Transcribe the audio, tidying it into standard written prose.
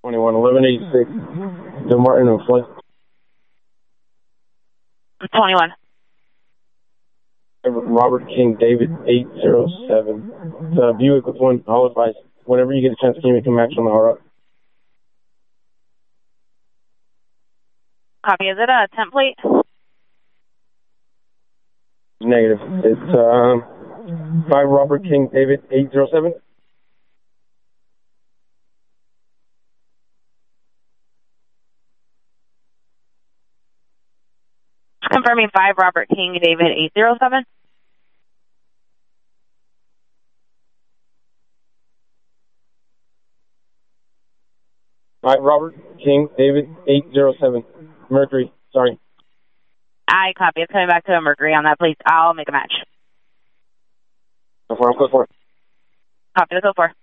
21, 1186, Del Martin and Flint. 21. Robert King, David, 807. It's Buick with one all advice. Whenever you get a chance, can you make a match on the hard rock? Copy. Is it a template? Negative. It's 5 Robert King, David, 807. Confirming 5 Robert King, David, 807. Robert King, David, 807. Mercury, sorry. I copy. It's coming back to a Mercury on that, please. I'll make a match. Go for it. Copy, let's go for it.